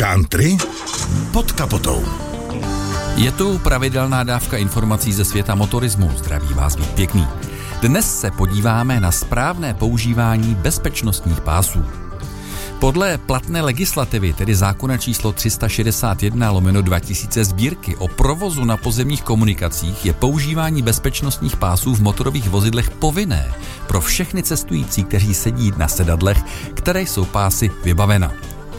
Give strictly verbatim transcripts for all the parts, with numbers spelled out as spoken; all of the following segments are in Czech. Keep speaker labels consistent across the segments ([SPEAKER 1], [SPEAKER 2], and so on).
[SPEAKER 1] Country pod kapotou.
[SPEAKER 2] Je tu pravidelná dávka informací ze světa motorismu. Zdraví vás Vít Pěkný. Dnes se podíváme na správné používání bezpečnostních pásů. Podle platné legislativy, tedy zákona číslo tři sta šedesát jedna lomeno dva tisíce sbírky o provozu na pozemních komunikacích, je používání bezpečnostních pásů v motorových vozidlech povinné pro všechny cestující, kteří sedí na sedadlech, které jsou pásy vybavena.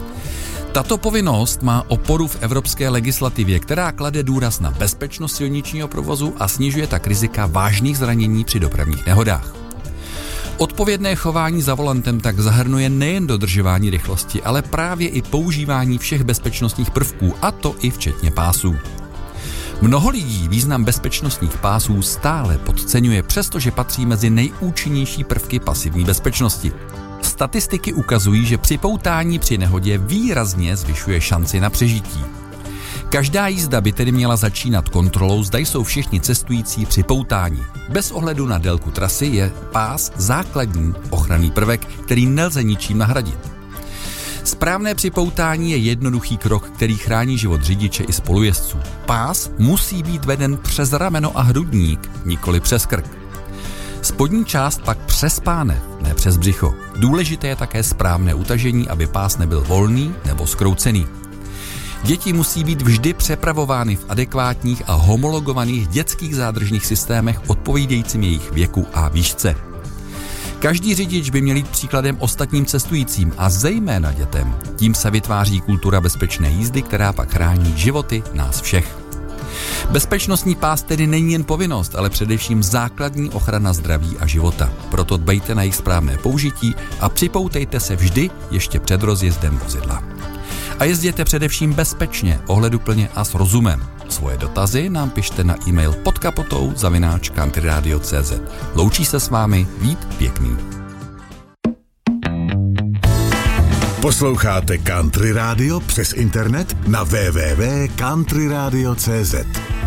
[SPEAKER 2] Tato povinnost má oporu v evropské legislativě, která klade důraz na bezpečnost silničního provozu a snižuje tak rizika vážných zranění při dopravních nehodách. Odpovědné chování za volantem tak zahrnuje nejen dodržování rychlosti, ale právě i používání všech bezpečnostních prvků, a to i včetně pásů. Mnoho lidí význam bezpečnostních pásů stále podceňuje, přestože patří mezi nejúčinnější prvky pasivní bezpečnosti. Statistiky ukazují, že připoutání při nehodě výrazně zvyšuje šanci na přežití. Každá jízda by tedy měla začínat kontrolou, zda jsou všichni cestující připoutání. Bez ohledu na délku trasy je pás základní ochranný prvek, který nelze ničím nahradit. Správné připoutání je jednoduchý krok, který chrání život řidiče i spolujezdců. Pás musí být veden přes rameno a hrudník, nikoli přes krk. Spodní část pak přes pánev, ne přes břicho. Důležité je také správné utažení, aby pás nebyl volný nebo zkroucený. Děti musí být vždy přepravovány v adekvátních a homologovaných dětských zádržných systémech odpovídajícím jejich věku a výšce. Každý řidič by měl jít příkladem ostatním cestujícím a zejména dětem. Tím se vytváří kultura bezpečné jízdy, která pak chrání životy nás všech. Bezpečnostní pás tedy není jen povinnost, ale především základní ochrana zdraví a života. Proto dbejte na jejich správné použití a připoutejte se vždy ještě před rozjezdem vozidla. A jezděte především bezpečně, ohleduplně a s rozumem. Svoje dotazy nám pište na e-mail podkapotou zavináč countryradio tečka cé zet. Loučí se s vámi Vít Pěkný.
[SPEAKER 1] Posloucháte Country Radio přes internet na w w w tečka countryradio tečka cé zet.